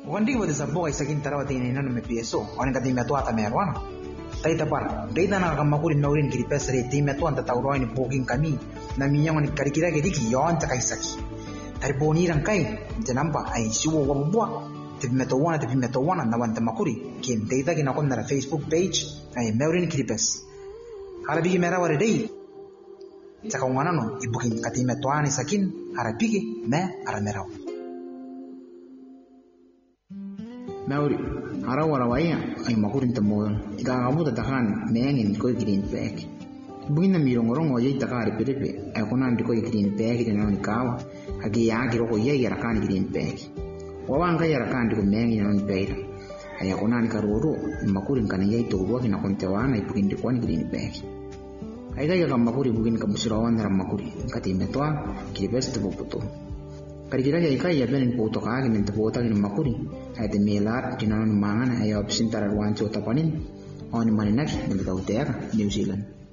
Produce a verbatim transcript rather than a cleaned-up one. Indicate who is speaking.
Speaker 1: Wandi wadi sabbo ay sakin tarawati ni nanu me pieso onen kati me tuata me arwana tai tapar dei dana kam makuri naurin kiri pesre ti me tuanta tauro ni booking kami na minyang ni karikira ke diki yon ta kai saki tari boni rang kai janamba ai suwo wabwa te me to wana te me to wana na wanta makuri kin dei ta kina kon na Facebook page ai meurin kiri pes harabi mera ware dei Cakap mana no ibu kin kati me tuani sakin harapiki me aramerau Mauri, haraw warawaya ay makurin tamoyon. Ikakamu tatakan mengin ko green pack. Bugin na mirong orong oye takari perepe. Ay kunan di ko green pack di naon ikaw. Agi yagi roko ye yarakan green pack. Wawan ka yarakan di ko mengin naon pack. Ay kunan karuro makurin kana ye to buwa kina kontewana ibugin di ko green pack. Ay kaya kam makuri bugin kabusirawan na makuri. Kati metwa kiribes to buto. Karikira kaya kaya benin puto kagi minta puto kini makuri. Ay de melar kinanon mangan ay opsin tarar wancho tapanin. On maninak nilitaw New Zealand.